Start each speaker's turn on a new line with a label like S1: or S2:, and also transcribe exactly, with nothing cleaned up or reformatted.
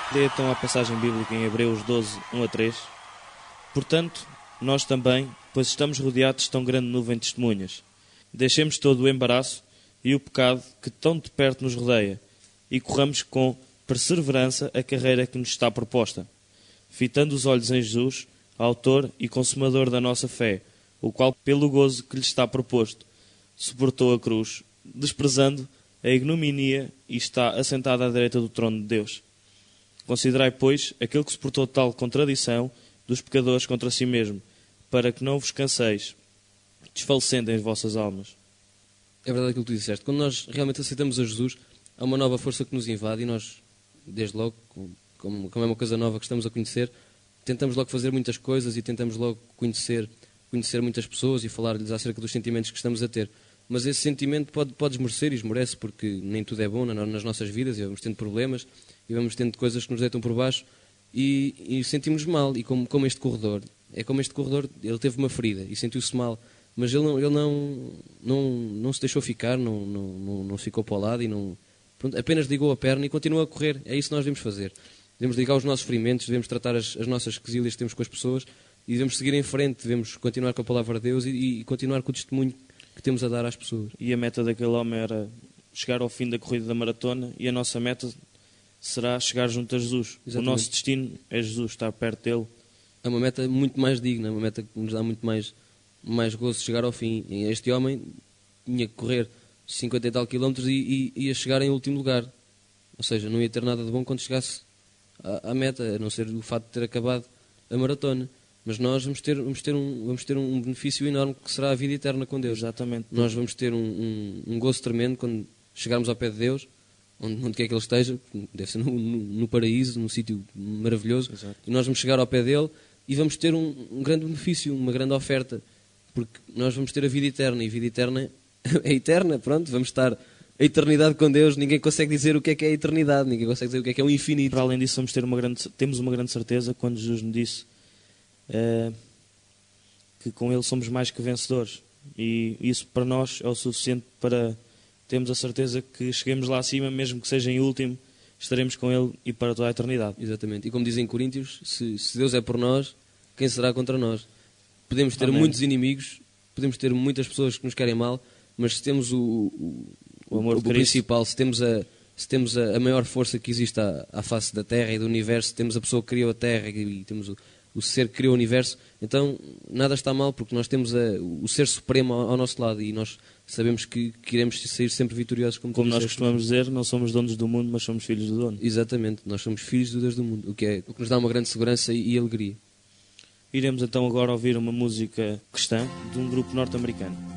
S1: Lê então a passagem bíblica em Hebreus doze, um a três. Portanto, nós também, pois estamos rodeados de tão grande nuvem de testemunhas, deixemos todo o embaraço e o pecado que tão de perto nos rodeia e corramos com perseverança a carreira que nos está proposta, fitando os olhos em Jesus, autor e consumador da nossa fé, o qual, pelo gozo que lhe está proposto, suportou a cruz, desprezando a ignominia e está assentado à direita do trono de Deus. Considerai, pois, aquele que suportou tal contradição dos pecadores contra si mesmo, para que não vos canseis, desfalecendo em vossas almas.
S2: É verdade aquilo que tu disseste. Quando nós realmente aceitamos a Jesus, há uma nova força que nos invade e nós, desde logo, como, como é uma coisa nova que estamos a conhecer, tentamos logo fazer muitas coisas e tentamos logo conhecer, conhecer muitas pessoas e falar-lhes acerca dos sentimentos que estamos a ter. Mas esse sentimento pode, pode esmorecer e esmorece, porque nem tudo é bom nas nossas vidas e vamos tendo problemas e vamos tendo coisas que nos deitam por baixo e, e sentimos mal. E como, como este corredor, é como este corredor, ele teve uma ferida e sentiu-se mal, mas ele não, ele não, não, não se deixou ficar, não, não, não, não ficou para o lado e não, pronto, apenas ligou a perna e continua a correr. É isso que nós devemos fazer. Devemos ligar os nossos ferimentos, devemos tratar as, as nossas quesilhas que temos com as pessoas e devemos seguir em frente, devemos continuar com a palavra de Deus e, e continuar com o testemunho que temos a dar às pessoas.
S1: E a meta daquele homem era chegar ao fim da corrida da maratona e a nossa meta será chegar junto a Jesus. Exatamente. O nosso destino é Jesus, estar perto dele.
S2: É uma meta muito mais digna, é uma meta que nos dá muito mais, mais gozo de chegar ao fim. E este homem tinha que correr cinquenta e tal quilómetros e, e ia chegar em último lugar. Ou seja, não ia ter nada de bom quando chegasse à, à meta, a não ser o facto de ter acabado a maratona. Mas nós vamos ter, vamos ter, um, vamos ter um benefício enorme que será a vida eterna com Deus.
S1: Exatamente.
S2: Nós vamos ter um, um, um gozo tremendo quando chegarmos ao pé de Deus, onde, onde quer que Ele esteja, deve ser no, no, no paraíso, num sítio maravilhoso.
S1: Exato.
S2: E nós vamos chegar ao pé dele e vamos ter um, um grande benefício, uma grande oferta, porque nós vamos ter a vida eterna, e a vida eterna é eterna, pronto, vamos estar a eternidade com Deus. Ninguém consegue dizer o que é que é a eternidade, ninguém consegue dizer o que é que é o infinito.
S1: Para além disso, vamos ter uma grande, temos uma grande certeza quando Jesus nos disse uh, que com Ele somos mais que vencedores, e isso para nós é o suficiente para termos a certeza que cheguemos lá acima, mesmo que seja em último, estaremos com Ele e para toda a eternidade.
S2: Exatamente. E como dizem Coríntios, se, se Deus é por nós, quem será contra nós? Podemos ter
S1: Amém.
S2: Muitos inimigos, podemos ter muitas pessoas que nos querem mal, mas se temos o, o,
S1: o amor
S2: o,
S1: de
S2: o
S1: Cristo,
S2: principal, se temos, a, se temos a, a maior força que existe à, à face da Terra e do Universo, temos a pessoa que criou a Terra e temos o, o ser que criou o Universo, então nada está mal, porque nós temos a, o ser supremo ao, ao nosso lado e nós sabemos que, que iremos sair sempre vitoriosos. Como,
S1: como nós costumamos dizer, não somos donos do mundo, mas somos filhos do dono.
S2: Exatamente, nós somos filhos do Deus do mundo, o que, é, o que nos dá uma grande segurança e, e alegria.
S1: Iremos então agora ouvir uma música cristã de um grupo norte-americano.